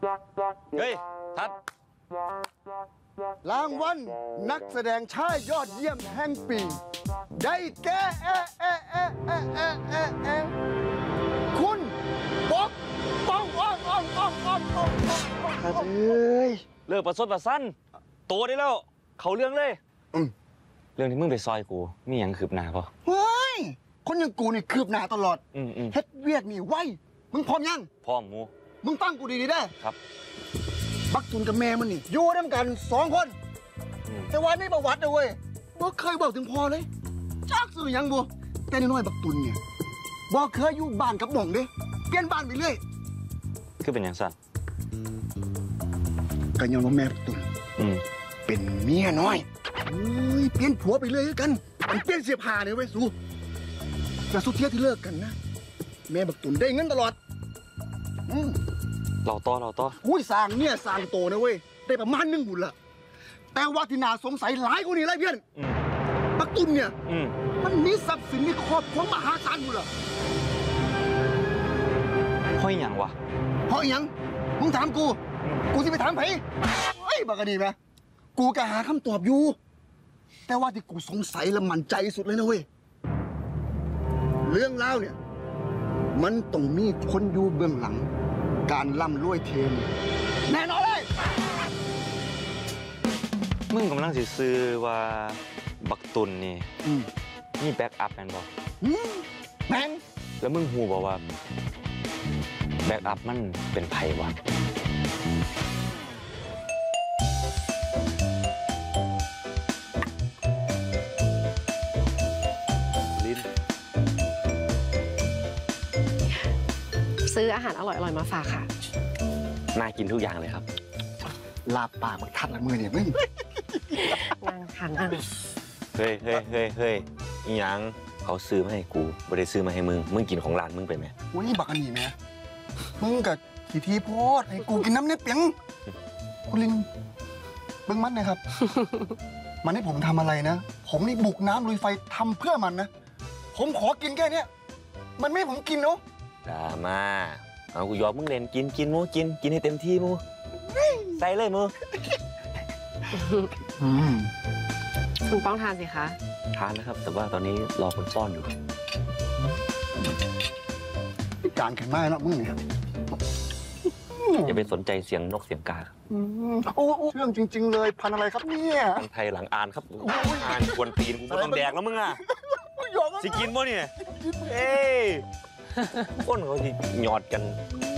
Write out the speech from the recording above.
เฮ้ยทัดรางวัลนักแสดงชายยอดเยี่ยมแห่งปีได้แก่คุณบ๊อบป้องเฮ้ยเลิกประชดประชันโตได้แล้วเขาเรื่องเลยเรื่องที่มึงไปซอยกูมีอย่างคืบหน้าปะเฮ้ยคนอย่างกูนี่คืบหน้าตลอดเฮ็ดเวียกนี่ไวมึงพร้อมยังพร้อมมูมึงฟังกูดีๆได้ครับบักตุนกับแม่มันนี่อยู่ด้วยกัน2 คนแต่ว่าไม่ประวัตินะเว้ยบ่เคยบอกถึงพ่อเลยจักสื่อยังบ่แต่น้อยบักตุนเนี่ยบ่เคยอยู่บ้านกับหม่องเด้เปลี่ยนบ้านไปเรื่อยคือเป็นอย่างสั้นกันยอมว่าแม่บักตุนเป็นเมียน้อยเปลี่ยนผัวไปเรื่อยกันมันเปลี่ยนเสียผ้าเนี่ยเว้ยสู้แต่สุดเที่ยที่เลิกกันนะแม่บักตุนได้เงินตลอดเราต่ออุ้ยสร้างเนี่ยสร้างโตนะเว้ยได้ประมาณ1 หุ่นละแต่ว่าที่น่าสงสัยหลายกว่านี้เลยเพื่อนบักตุนเนี่ยมันมีทรัพย์สินมีครอบครัวมหาศาลอยู่ละเพราะอย่างวะเพราะอย่างมึงถามกูจะไปถามไผเฮ้ยบักกะดีไหมกูก็หาคำตอบอยู่แต่ว่าที่กูสงสัยและมั่นใจสุดเลยนะเว้ยเรื่องเล่าเนี่ยมันต้องมีคนอยู่เบื้องหลังการล่ำรวยเทนแน่นอนเลยมึงกำลังซื้อว่าบักตุนนี่แบ็กอัพแมนบอกแมนแล้วมึงหูบอกว่าแบ็กอัพมันเป็นไผ่วะซื้ออาหารอร่อยๆมาฝากค่ะน่ากินทุกอย่างเลยครับลาบปากมันทัดละมือเนี่ยมึงนั่งขันอ่ะเฮ้ยอีหยังเขาซื้อมาให้กูไม่ได้ซื้อมาให้มึงกินของร้านมึงไปไหมอุ้ยบักอันนี้แม่มึงกับขี้ทีโพดให้กูกินน้ำเนี่ยเปียงคุณลินเบิ้งมันนะครับมันให้ผมทำอะไรนะผมนี่บุกน้ำลุยไฟทำเพื่อมันนะผมขอกินแค่นี้มันไม่ให้ผมกินเนาะดราม่าเอากูยอมมึงเล่นกินมูกินให้เต็มที่มูใส่เลยมูคุณป้องทานสิคะทานนะครับแต่ว่าตอนนี้รอคนป้อนอยู่การแข่งไม้แล้วมึงเนี่ยอย่าไปสนใจเสียงนกเสียงกาโอ้เรื่องจริงๆเลยพันอะไรครับเนี่ยพันไทยหลังอ่านครับอ่านกวนตีนกูก็ต้องแดกแล้วมึงอ่ะสิกินบ่เนี่ยเอ้ยคนเขาที่หยอดกัน